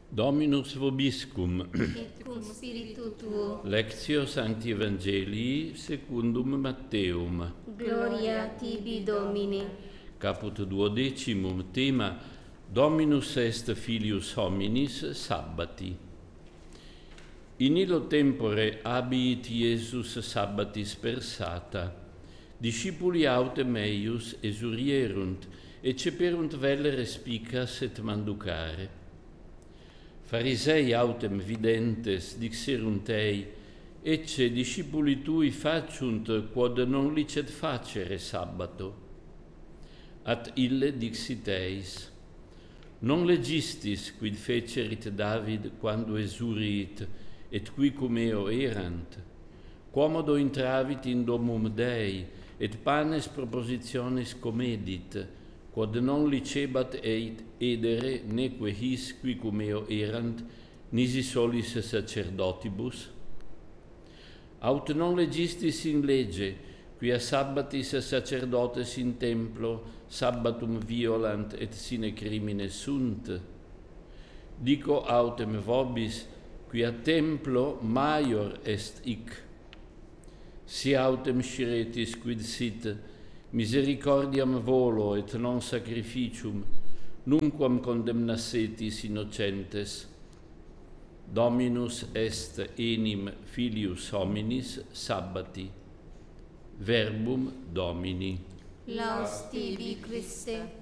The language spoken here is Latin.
Dominus vobiscum. Et cum spiritu tuo. Lectio Sancti Evangelii secundum Matteum. Gloria tibi, Domine. Caput 12. Tema: Dominus est filius hominis sabbati. In illo tempore abiit Iesus sabbatis persata. Discipuli autem eius esurierunt, et ceperunt vel respicas et manducare. Farisei autem videntes dixerunt ei: ecce discipuli tui faciunt quod non licet facere sabbato. At ille dixit eis: non legistis quid fecerit David quando esuriit, et qui cum eo erant, quomodo intravit in domum Dei, et panes propositiones comedit, quod non licebat edere neque his qui cum eo erant, nisi solis sacerdotibus? Aut non legistis in lege, quia sabbatis sacerdotes in templo sabbatum violant et sine crimine sunt? Dico autem vobis, quia templo maior est hic. Si autem sciretis quid sit, misericordiam volo et non sacrificium, nunquam condemnassetis innocentes. Dominus est enim filius hominis sabbati. Verbum Domini. Laus tibi, Christe.